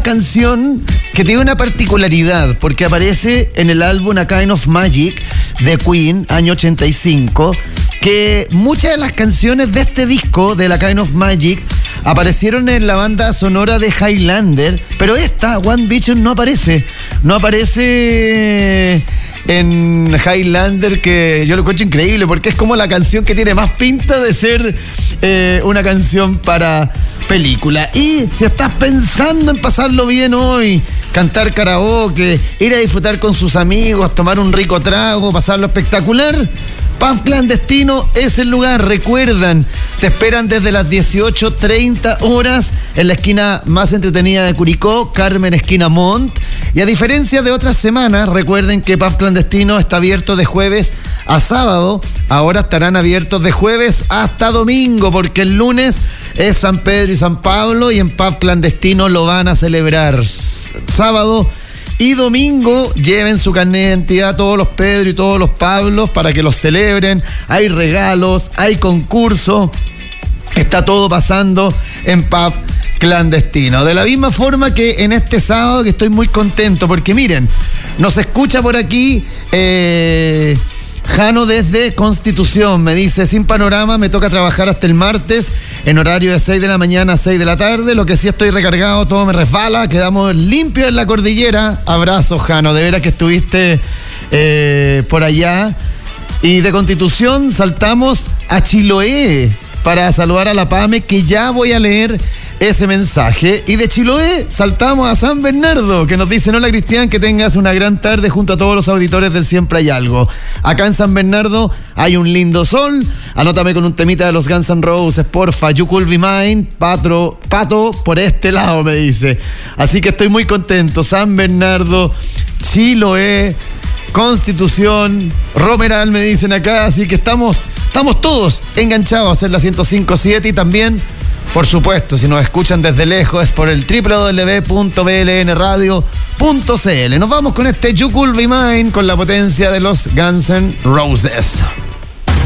canción que tiene una particularidad, porque aparece en el álbum A Kind of Magic de Queen, año 85, que muchas de las canciones de este disco, de A Kind of Magic, aparecieron en la banda sonora de Highlander, pero esta, One Vision, no aparece. No aparece en Highlander, que yo lo encuentro increíble, porque es como la canción que tiene más pinta de ser una canción para película. Y si estás pensando en pasarlo bien hoy, cantar karaoke, ir a disfrutar con sus amigos, tomar un rico trago, pasarlo espectacular, Pub Clandestino es el lugar. Recuerdan, te esperan desde las 18:30 horas en la esquina más entretenida de Curicó, Carmen esquina Montt. Y a diferencia de otras semanas, recuerden que Pub Clandestino está abierto de jueves a sábado. Ahora estarán abiertos de jueves hasta domingo, porque el lunes es San Pedro y San Pablo, y en Pub Clandestino lo van a celebrar sábado y domingo. Lleven su carnet de identidad todos los Pedro y todos los Pablos para que los celebren. Hay regalos, hay concurso. Está todo pasando en Pub Clandestino. De la misma forma que en este sábado, que estoy muy contento, porque miren, nos escucha por aquí Jano desde Constitución. Me dice: sin panorama, me toca trabajar hasta el martes en horario de 6 de la mañana a 6 de la tarde. Lo que sí, estoy recargado, todo me resbala, quedamos limpios en la cordillera. Abrazo, Jano, de veras que estuviste por allá. Y de Constitución saltamos a Chiloé para saludar a la Pame, que ya voy a leer ese mensaje. Y de Chiloé saltamos a San Bernardo, que nos dicen: hola Cristian, que tengas una gran tarde junto a todos los auditores del Siempre Hay Algo. Acá en San Bernardo hay un lindo sol. Anótame con un temita de los Guns N' Roses, porfa. You Could Be Mine, Pato, por este lado, me dice. Así que estoy muy contento. San Bernardo, Chiloé, Constitución, Romeral, me dicen acá. Así que estamos todos enganchados a hacer la 105.7. Y también, por supuesto, si nos escuchan desde lejos, es por el www.blnradio.cl. Nos vamos con este You Could Be Mine con la potencia de los Guns N' Roses.